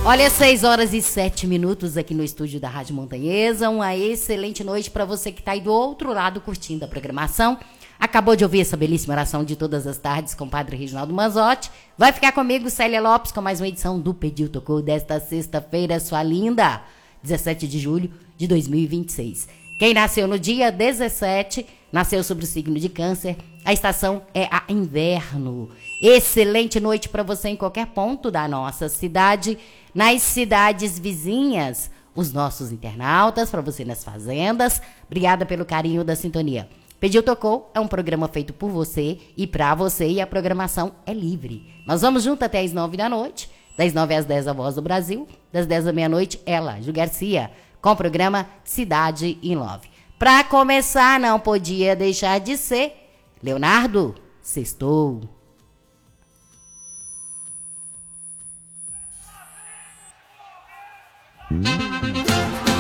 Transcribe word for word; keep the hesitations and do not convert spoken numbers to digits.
Olha, seis horas e sete minutos aqui no estúdio da Rádio Montanhesa. Uma excelente noite para você que está aí do outro lado curtindo a programação. Acabou de ouvir essa belíssima oração de todas as tardes com o Padre Reginaldo Manzotti. Vai ficar comigo, Célia Lopes, com mais uma edição do Pediu Tocou desta sexta-feira, sua linda, dezessete de julho de dois mil e vinte e seis. Quem nasceu no dia dezessete, nasceu sobre o signo de Câncer. A estação é a inverno. Excelente noite para você em qualquer ponto da nossa cidade. Nas cidades vizinhas, os nossos internautas, para você nas fazendas. Obrigada pelo carinho da sintonia. Pediu Tocou é um programa feito por você e para você, e a programação é livre. Nós vamos junto até as nove da noite, das nove às dez a Voz do Brasil, das dez da meia-noite, ela, Ju Garcia, com o programa Cidade in Love. Para começar, não podia deixar de ser Leonardo, sextou. Hum.